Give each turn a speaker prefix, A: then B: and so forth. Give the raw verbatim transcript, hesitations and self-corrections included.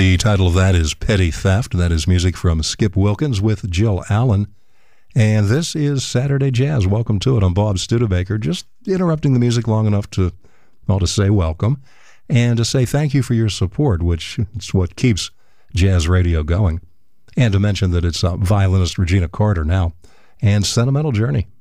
A: The title of that is Petty Theft. That is music from Skip Wilkins with Jill Allen. And this is Saturday Jazz. Welcome to it. I'm Bob Studebaker, just interrupting the music long enough to, well, to say welcome and to say thank you for your support, which is what keeps jazz radio going. And to mention that it's uh, violinist Regina Carter now and Sentimental Journey.